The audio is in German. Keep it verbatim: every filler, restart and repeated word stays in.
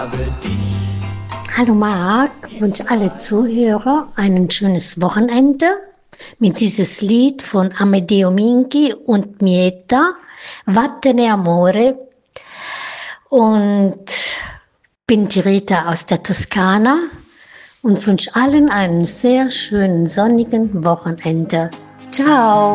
Hallo Marc, wünsche alle Zuhörer ein schönes Wochenende mit dieses Lied von Amedeo Minghi und Mieta, Vattene Amore. Und bin die Rita aus der Toskana und wünsche allen einen sehr schönen sonnigen Wochenende. Ciao!